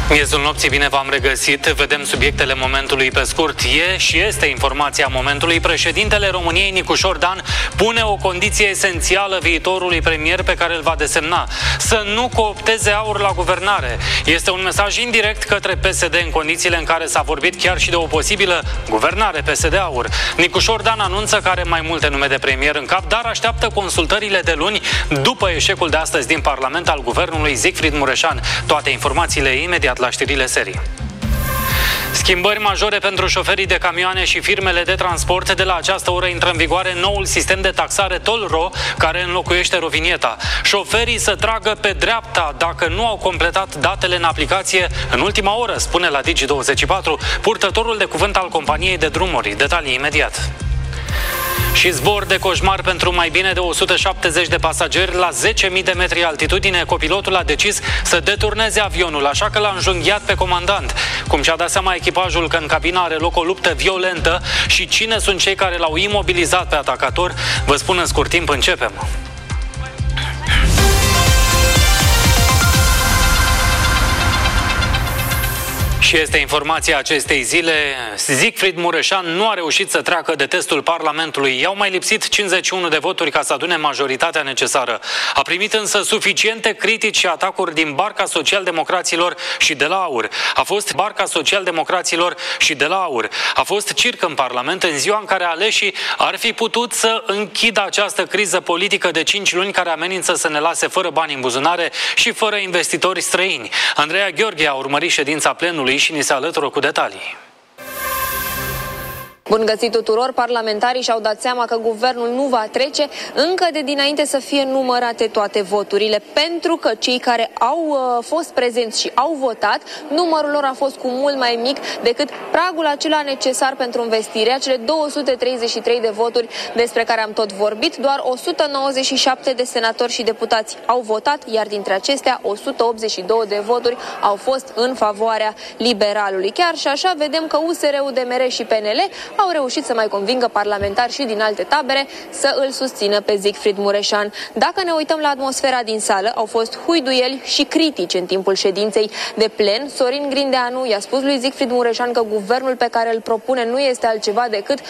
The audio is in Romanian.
Miezul nopții, bine v-am regăsit. Vedem subiectele momentului pe scurt. E și este informația momentului. Președintele României, Nicușor Dan, pune o condiție esențială viitorului premier pe care îl va desemna: să nu coopteze AUR la guvernare. Este un mesaj indirect către PSD în condițiile în care s-a vorbit chiar și de o posibilă guvernare PSD-AUR. Nicușor Dan anunță că are mai multe nume de premier în cap, dar așteaptă consultările de luni după eșecul de astăzi din Parlament al guvernului Siegfried Mureșan. Toate informațiile imediat la știrile serii. Schimbări majore pentru șoferii de camioane și firmele de transport. De la această oră intră în vigoare noul sistem de taxare Toll-Ro, care înlocuiește Rovinieta. Șoferii să tragă pe dreapta dacă nu au completat datele în aplicație în ultima oră, spune la Digi24 purtătorul de cuvânt al companiei de drumuri. Detalii imediat. Și zbor de coșmar pentru mai bine de 170 de pasageri la 10.000 de metri altitudine. Copilotul a decis să deturneze avionul, așa că l-a înjunghiat pe comandant. Cum și-a dat seama echipajul că în cabină are loc o luptă violentă și cine sunt cei care l-au imobilizat pe atacator, vă spun în scurt timp. Începem. Și este informația acestei zile: Siegfried Mureșan nu a reușit să treacă de testul Parlamentului. I-au mai lipsit 51 de voturi ca să adune majoritatea necesară. A primit însă suficiente critici și atacuri din barca social-democraților și de la AUR. A fost circ în Parlament în ziua în care aleșii ar fi putut să închidă această criză politică de 5 luni care amenință să ne lase fără bani în buzunare și fără investitori străini. Andreea Gheorghe a urmărit ședința plenului și ni se alătură cu detalii. Bun găsit tuturor! Parlamentarii și-au dat seama că guvernul nu va trece încă de dinainte să fie numărate toate voturile, pentru că cei care au fost prezenți și au votat, numărul lor a fost cu mult mai mic decât pragul acela necesar pentru învestire, cele 233 de voturi despre care am tot vorbit. Doar 197 de senatori și deputați au votat, iar dintre acestea 182 de voturi au fost în favoarea liberalului. Chiar și așa vedem că USR, UDMR și PNL au reușit să mai convingă parlamentari și din alte tabere să îl susțină pe Siegfried Mureșan. Dacă ne uităm la atmosfera din sală, au fost huiduieli și critici în timpul ședinței de plen. Sorin Grindeanu i-a spus lui Siegfried Mureșan că guvernul pe care îl propune nu este altceva decât